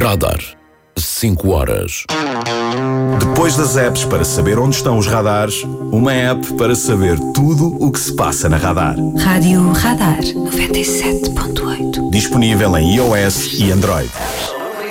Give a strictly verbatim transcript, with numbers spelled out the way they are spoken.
Radar. cinco horas. Depois das apps para saber onde estão os radares, uma app para saber tudo o que se passa na Radar. Rádio Radar noventa e sete ponto oito. Disponível em iOS e Android.